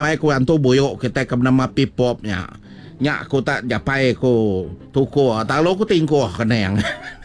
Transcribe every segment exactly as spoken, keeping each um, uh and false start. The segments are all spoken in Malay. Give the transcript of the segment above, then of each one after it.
mai ko antu buyuk kita ke nama pipopnya. Nya ko tak japai ko tuko tak lo ko tingko kenang.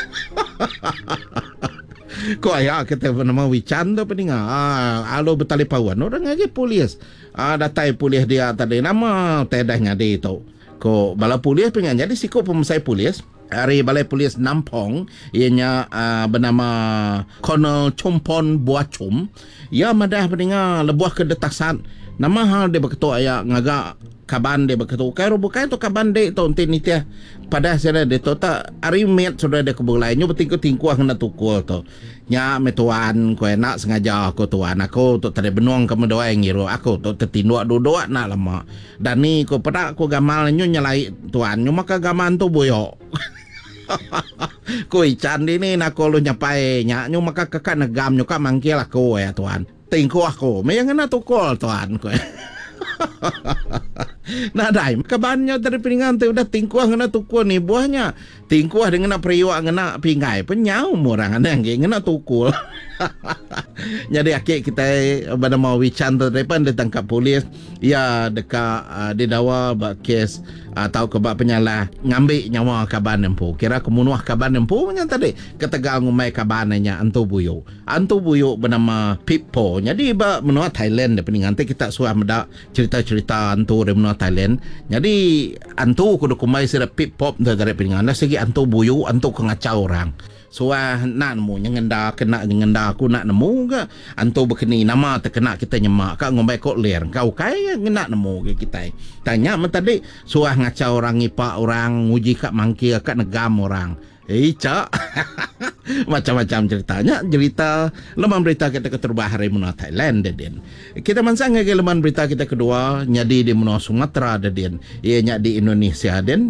Ko ayah kita nama wican tu peninga. Ah, alo betali pawan orang aja polis. Ah, datai polis dia tadi nama tedahnya dia itu. Ko bala polis pengen jadi sikop pemasai polis. Hari balai polis Nampong ianya uh, bernama Colonel Chompon Buachum. Ia madah peninga lebuah kedetasan. Nama hal dia berketua ya ngaga kaban dia berketua. Kaya bukan tu kaban dia tu nanti ni tiah. Pada saya dia tu tak hari met sudah dia kebulai. Nyo betingku tingkuah kena tukul tu. Nya metuan ko nak sengaja aku tuan aku tu tadi benuang kamu doa yang ngiru aku tu tertinduk dua nak lama. Dan ni ko pada aku gamal nyo nyalai tuan. Nyo maka gaman tu boyok. Ko ican di ni nak ko lu nyapai nya nyo maka kakak negam nyo kak mangkil aku ya tuan. Tingku aku, mayang na tukol tuan ko. Nah dai kabannya dari piringan tu udah tingkuah ngena tukul ni buahnya tingkuah dengan periwak ngena pingai penyau orang ada yang ngena tukul. Jadi akhir kita pada mau wican tu depan ditangkap polis ya dekat uh, didawa bak kes atau uh, kebak penyalah ngambil nyawa kaban empu kira kemunuh kaban empu nya tadi ketegal ngumai kabannya antu buyu antu buyu bernama Pippo. Jadi ba menua Thailand de peningan kita suah medak cerita-cerita antu de menua Thailand. Jadi antu kudu kumai sira Pippo dari peningan segi antu buyu antu kengacau orang. So uh, nak nemu yang ngenda kena ngenda aku nak nemu ke antu berkeni nama terkena kita nyemak kak ngombai kok ler kau kaya nak nemu ke kita tanya men tadi suah ngacau orang ipak orang nguji kak mangkil kak negam orang eh cak macam-macam ceritanya cerita lemah berita kita keterbah hari menua Thailand den kita mansang ke lemah berita kita kedua nyadi di menua Sumatera den ia nyak di Indonesia den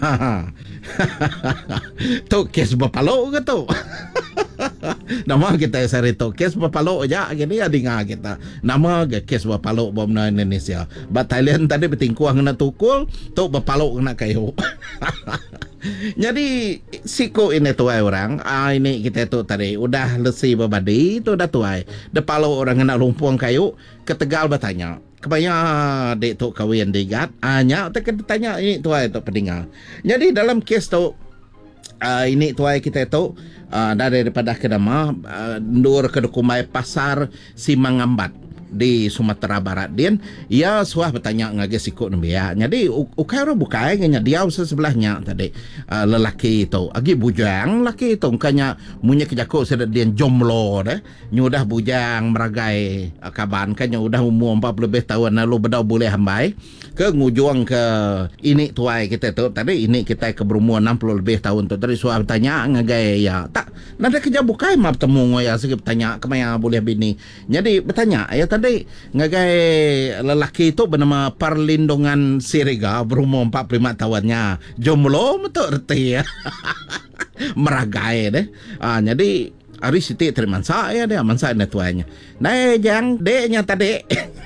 tu kes bapalo ke tu nama kita sari tu kes bapalo aja gini adinga kita nama ke kes bapalo bom na Indonesia ba Thailand tadi betingkuah kena tukul tu bapalo kena kayu. Jadi siko ini tuai orang ah, ini kita tu tadi udah lesi babadi tu dah tuai depalo orang kena lumpuang kayu ketegal bertanya kebaya dek tu kawin digat hanya tak tanya ini tuai tu pendengar. Jadi dalam kes tu uh, ini tuai kita tu uh, daripada kedama uh, ndur ke Dukumai pasar Simangambat di Sumatera Barat din ia suah bertanya ngage sikut nembia jadi ukai ro bukai nganya dia sebelahnya tadi uh, lelaki itu agi bujang lelaki itu kanya munye kejako sedat dia jomlo deh nyudah bujang meragai uh, kaban kanya udah umur empat puluh lebih tahun lalu bedau boleh hambai ke ngujung ke ini tuai kita tu tadi ini kita ke berumur enam puluh lebih tahun tu tadi suah bertanya ngagai ya tak nada kerja bukai map temu ngoya segi bertanya kemaya boleh bini jadi bertanya ya tadi ngagai lelaki itu bernama Perlindungan Siriga berumur empat puluh lima tahunnya jomblo betul reti ya. Meragai deh ah, jadi hari siti terima saya deh aman saya tuanya nah jang deknya tadi.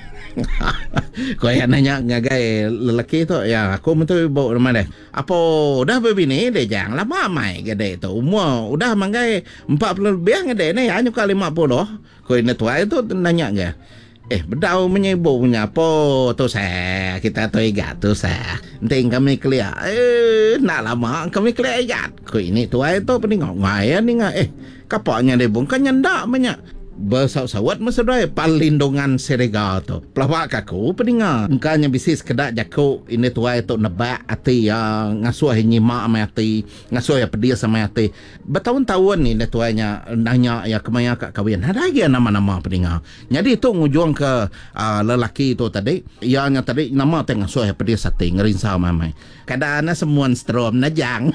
Kau yang nanya ngagai lelaki itu ya aku mentu bawa rumah deh apa udah begini deh jangan lama mai gede itu umur udah manggai empat puluh lebih gede nih hanya kali lima puluh kau ini tua itu nanya enggak eh bedau menyebut punya apa tu saya kita tu igat tu saya nanti kami kelia eh nak lama kami kelia igat kau ini tua itu pening ngai ni ngai eh kapaknya deh bukan nyendak banyak bersawat maksudnya Perlindungan Siriga tu pelawak aku peninga engkanya bisnis kedak jako ini tuai tu nebak ati yang ngasuh nyimak sama ati ngasuh ya pedia sama ati bertahun-tahun ni tuainya nanya ya kemaya kak kawin ada lagi nama-nama peninga jadi itu ngujung ke uh, lelaki itu tadi yang tadi nama tengah ngasuh ya pedia sati ngerinsa mamai kadang semua strom najang.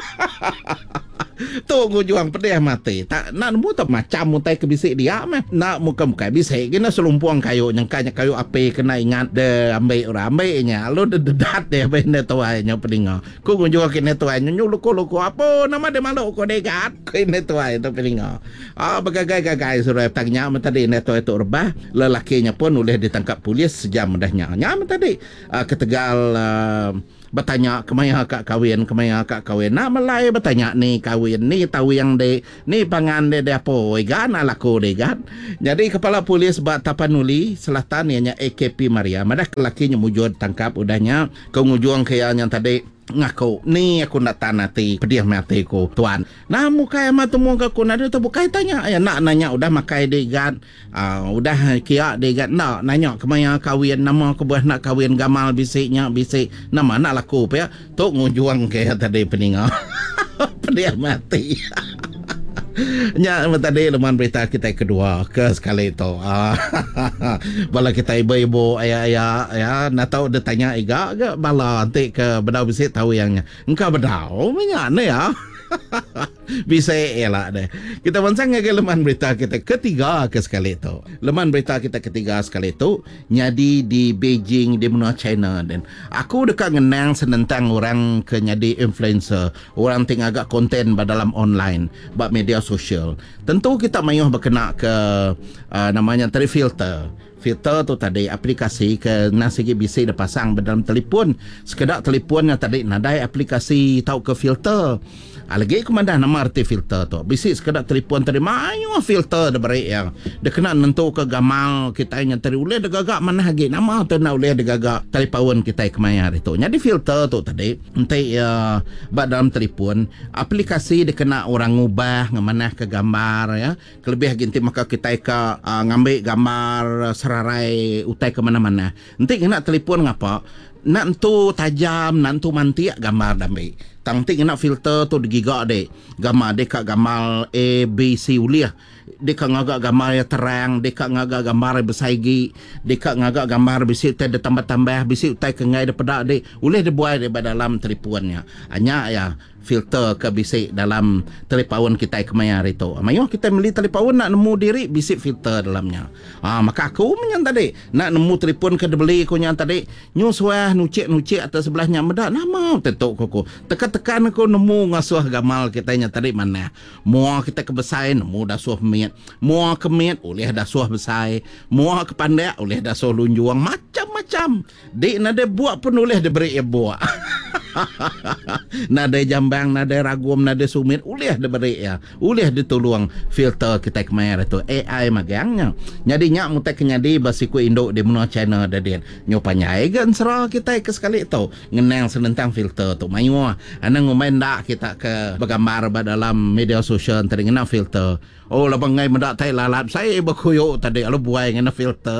Tu ngujung pedih mati tak nak nemu tak macam mutai ke bisik dia meh nak muka-muka bisik kena selumpuang kayu nyangkanya kayu api kena ingat de ambil orang ambilnya lu dedat deh benda tuanya peninga ku ngujung kena tuanya nyuluku-luku apa nama dia malu ku degat kena tuai itu peninga ah bagagai-gagai suruh tanya tadi ne tuai tu rebah lelakinya pun boleh ditangkap polis sejam dahnya nyam tadi uh, ketegal uh, bertanya kemaya kak kahwin, kemaya kak kahwin. Nak Malay bertanya ni kahwin, ni tahu yang de, ni pangan de de apa, gan alaku de gan. Jadi kepala polis Bat Tapanuli Selatan ianya A K P Maria, madah lakinya mujud tangkap udahnya kengujung kayaknya tadi ngaku ni aku nak tanati pediah mati ko tuan nah mukai ama temu ke aku nada tu bukai tanya ya nak nanya udah makai degat uh, udah kia degat nak nanya kemaya kahwin nama ke buah nak kahwin gamal bisiknya bisik nama nak laku pe tok ngujuang ke tadi peninga pediah mati. Nya tadi leman berita kita kedua ke sekali itu. Ah, bala kita ibu-ibu ayah-ayah ya nak tahu dia tanya iga ke bala nanti ke bedau bisik tahu yangnya. Engkau bedau banyak ni ya. Bisa elak deh. Kita bansang ke leman berita kita ketiga ke sekali itu. Leman berita kita ketiga sekali itu nyadi di Beijing di benua China dan aku dekat ngenang senentang orang ke nyadi influencer, orang ting agak konten dalam online, bab media sosial. Tentu kita mayuh berkena ke uh, namanya tadi filter. Filter tu tadi aplikasi ke nasi bisik dah pasang dalam telefon. Sekedar telefonnya tadi nadai aplikasi tahu ke filter. Lagi kemandah nama arti filter tu. Bisik sekedar telefon tadi mayu filter dah beri yang. Dia kena nentu ke gamal kita yang tadi boleh dah gagak mana lagi nama tu nak boleh dah gagak telefon kita kemaya hari tu. Jadi filter tu tadi nanti uh, bak dalam telefon aplikasi dia kena orang ubah ngamana ke gambar ya. Kelebih ginti maka kita ke uh, ngambil gambar serarai utai ke mana-mana. Nanti kena telefon ngapa? Nak tu tajam, nak tu mantiak gambar damai. Tangtik nak filter tu digigak dek. Gambar dekat gambar A, B, C uliah. Dekat ngagak gambar yang terang, dekat ngagak gambar yang bersaigi, dekat ngagak gambar bisik tu ada tambah-tambah, bisik utai kengai dia pedak dek. Ulih dia buat daripada dalam telefonnya. Hanya ya filter ke bisik dalam telefon kita kemaya hari tu. Mayuh kita beli telefon nak nemu diri bisik filter dalamnya. Ah maka aku menyan tadi nak nemu telefon ke beli aku yang tadi nyuswah nucik-nucik atas sebelahnya medak nama tentu koko. Tekan-tekan aku nemu ngasuh gamal kita nya tadi mana. Mua kita ke besai nemu dah suah miat. Mua ke miat oleh dah suah besai. Mua ke pandai oleh dah suah lunjuang macam-macam. Dik nade buat pun oleh dia beri buat. Nada jambang, nada ragum, nada sumit, ulih dia beri ya. Ulih dia tolong filter kita kemaya itu A I magangnya. Jadi nyak mutai kenyadi basiku Indo di benua China dadian. Nyopanya egan serah kita ke sekali itu. Ngenang senentang filter tu. Mayu ana ngomain dak kita ke bergambar dalam media sosial tadi ngena filter. Oh labang ngai mendak tai lalat saya berkuyuk tadi alo buai ngena filter.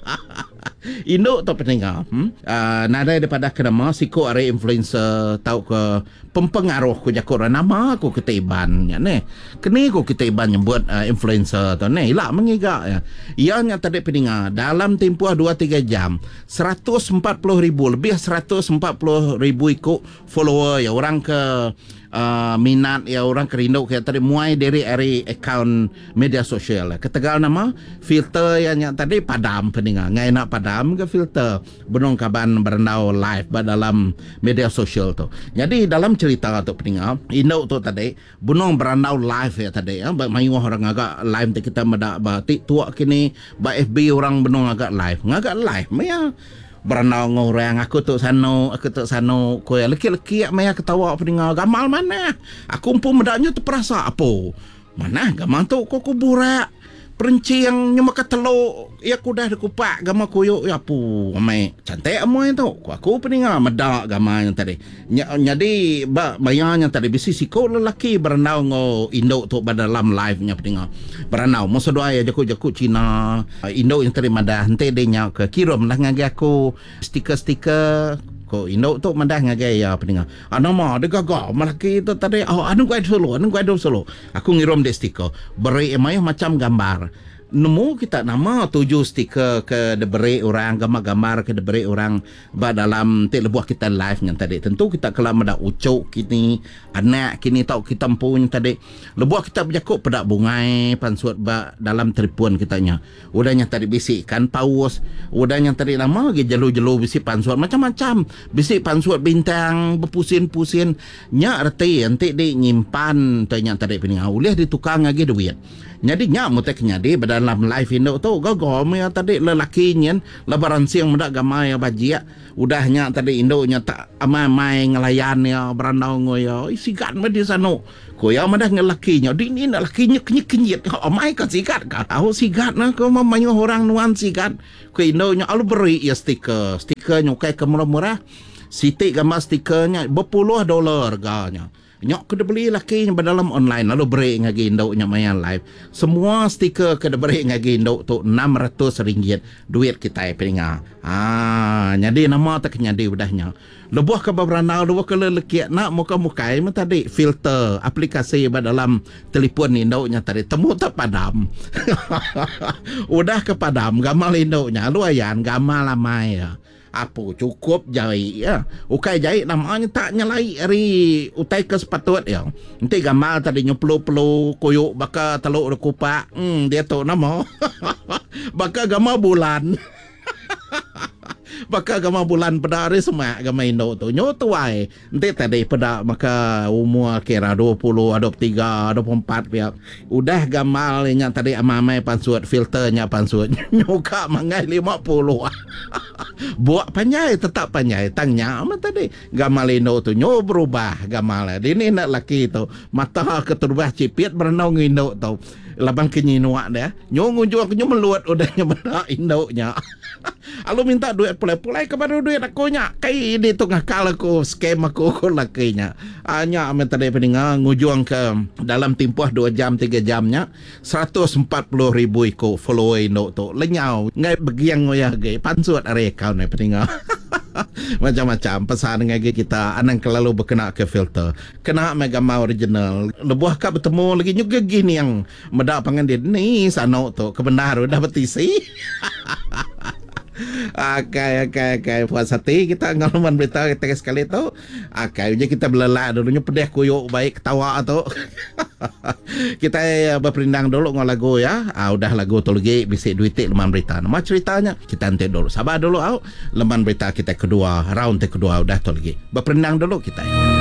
Indo tu peninggal hmm? uh, nada daripada kenama siku are influencer tahu ke pempengaruh ku jakor nama aku ketiban ya ne kini ku ketiban nyebut uh, influencer tu ne ilak mengigak ya ianya tadi peninggal dalam tempoh dua tiga jam seratus empat puluh ribu lebih seratus empat puluh ribu ikut follower ya orang ke Uh, minat ya orang kerindu kayak tadi muai dari dari akaun media sosial ketegal nama filter yang, yang tadi padam peninga ngai nak padam ke filter benong kaban berendau live dalam media sosial tu jadi dalam cerita tu peninga Indo tu tadi benong berendau live ya tadi ya mayu orang agak live kita medak batik tua kini ba F B orang benong agak live ngagak live maya berenang orang aku tu sano aku tu sano ko ya leki-leki maya ketawa peningal gamal mana aku pun medaknya terperasa apa mana gamal tu kok kuburak perinci yang nyemaka teluk ya aku dah dikupak gamal koyok ya pu amai cantik amoy tu aku peningal medak gamal yang tadi jadi ba bayanya tadi bisi siko lelaki berenang ngo Indo tu dalam live nya peningal berenang masa doa ya jaku-jaku Cina Indo yang terima dah hente dia ke kirim lah ngagi aku stiker-stiker ko Indo tu mandah ngagai ya peningal ana mah de gagak malaki tu tadi oh anu gua solo anu gua solo aku ngirim de stiker beri emay macam gambar nemu kita nama tujuh stiker ke deberi orang gambar-gambar ke deberi orang ba dalam te lebuh kita live yang tadi tentu kita kalau ada ucuk kini anak kini tahu kita punya tadi lebuh kita berjakuk pedak bungai pansuat ba dalam telefon kitanya udahnya tadi bisikkan paus udahnya tadi nama lagi jelu-jelu bisik pansuat macam-macam bisik pansuat bintang berpusin-pusin nya arti nanti di nyimpan tanya tadi pening ulih ditukang lagi duit jadi nya mutek nyadi dalam dalam live Indo tu gagam ya tadi lelakinya lebaran siang mendak gamai bajia udahnya tadi Indonya tak amai ngelayan ya berandau ngoyo sikat me di sana ko ya madah ngelakinya di ni lakinya kenyit-kenyit amai ka sikat ka tahu sikat na ko mamanyo orang nuan sikat ko Indonya alu beri ya stiker stiker nyokai ke murah-murah sitik gambar stikernya berpuluh dolar ganya nyok kena beli laki yang dalam online lalu beri ngagi indok nya mayan live semua stiker kena beri ngagi indok tu enam ratus ringgit duit kita peninga ah jadi nama tak nyadi udahnya lebuh ke beberapa lebuh ke lelaki nak muka-mukai mah tadi filter aplikasi dalam telefon indok nya tadi temu tak padam udah ke padam gamal indok nya lu ayan gamal lamai ya apa cukup jahit ya ukai jahit namanya tak nyalai hari utai ke sepatut ya nanti gamal tadinya pelu-pelu koyok baka teluk kupak hmm, dia tu nama baka gamal bulan baka gama bulan pada hari semak gama Indo tu nyo tuai nanti tadi pada maka umur kira dua puluh, dua puluh tiga, dua puluh empat pihak udah gamal yang tadi amai pansuat filternya pansuat nyoka mangai lima puluh buat panjai tetap panjai tangnya amat tadi gamal Indo tu nyo berubah gamal ini nak laki tu mata keterubah cipit berenang Indo tu labang kenyinuak dia nyo ngunjung nyo meluat udahnya benak Indo nya alu minta duit pulai-pulai kepada duit aku nya kai di tengah kala aku scam aku aku lakinya hanya amat tadi peninga ngujung ke dalam tempoh dua jam tiga jamnya seratus empat puluh ribu iko follow Indo tu lenyau ngai begiang ngoyah ge pansuat are account ni peninga macam-macam pesan ngagi kita anang kelalu berkena ke filter kena megama original lebuh ka bertemu lagi juga gini yang medak pangan dia ni sana tu kebenar dah betisi Akai, akai, akai. Puas hati kita ngalaman berita kita sekali tu. Akai je kita belelak dulunya pedih kuyuk baik ketawa tu. Kita berperindang dulu dengan lagu ya. Ah, udah lagu tu lagi bisik duitik leman berita. Nama ceritanya kita nanti dulu. Sabar dulu au. Leman berita kita kedua, round kedua udah tu lagi. Berperindang dulu kita.